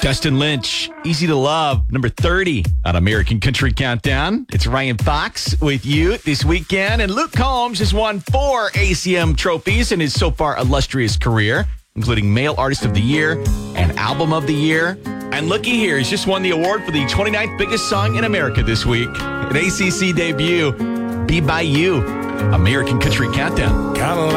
Dustin Lynch, Easy to Love, number 30 on American Country Countdown. It's Ryan Fox with you this weekend. And Luke Combs has won 4 ACM trophies in his so far illustrious career, including Male Artist of the Year and Album of the Year. And looky here, he's just won the award for the 29th biggest song in America this week. An ACC debut, Be By You, American Country Countdown.